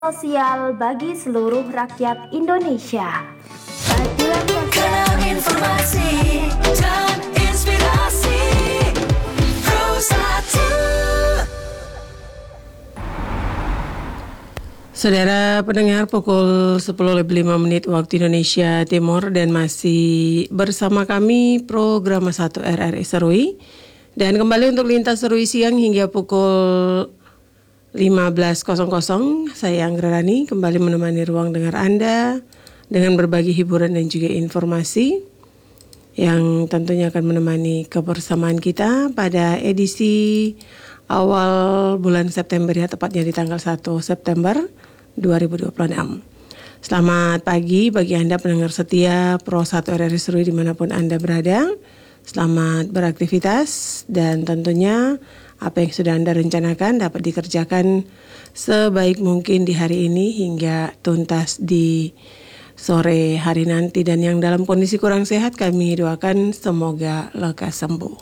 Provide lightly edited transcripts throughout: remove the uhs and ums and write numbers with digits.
sosial bagi seluruh rakyat Indonesia. Keadilan Kanal informasi dan inspirasi Pro 1. Saudara pendengar, pukul 10.05 waktu Indonesia Timur dan masih bersama kami program 1 RRI Serui. Dan kembali untuk Lintas Serui siang hingga pukul 15.00, saya Anggra Rani kembali menemani ruang dengar Anda dengan berbagi hiburan dan juga informasi yang tentunya akan menemani kebersamaan kita pada edisi awal bulan September, ya, tepatnya di tanggal 1 September 2026. Selamat pagi bagi Anda pendengar setia Pro 1 RRI Serui dimanapun Anda berada. Selamat beraktivitas dan tentunya apa yang sudah Anda rencanakan dapat dikerjakan sebaik mungkin di hari ini hingga tuntas di sore hari nanti. Dan yang dalam kondisi kurang sehat kami doakan semoga lekas sembuh.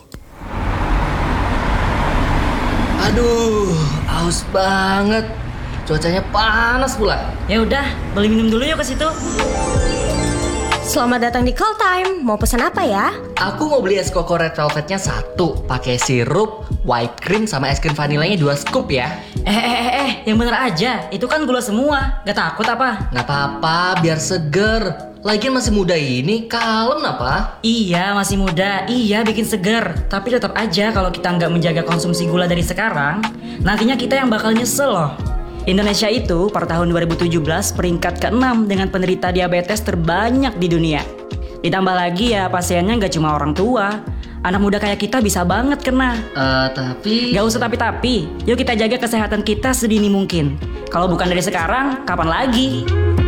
Aduh, haus banget. Cuacanya panas pula. Ya udah, beli minum dulu yuk ke situ. Selamat datang di Call Time. Mau pesan apa ya? Aku mau beli es koko red velvetnya 1, pakai sirup, whipped cream sama es krim vanilanya 2 scoop ya. Yang bener aja. Itu kan gula semua. Gak takut apa? Nggak apa-apa, biar seger. Lagian masih muda ini, kalem apa? Iya, masih muda. Iya, bikin seger. Tapi tetap aja kalau kita nggak menjaga konsumsi gula dari sekarang, nantinya kita yang bakal nyesel loh. Indonesia itu per tahun 2017 peringkat ke-6 dengan penderita diabetes terbanyak di dunia. Ditambah lagi ya pasiennya nggak cuma orang tua. Anak muda kayak kita bisa banget kena. Tapi... Gak usah tapi-tapi. Yuk kita jaga kesehatan kita sedini mungkin. Kalau bukan dari sekarang, kapan lagi?